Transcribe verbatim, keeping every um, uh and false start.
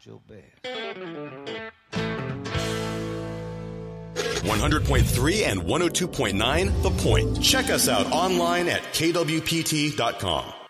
your best. one hundred point three and one oh two point nine The Point. Check us out online at K W P T dot com.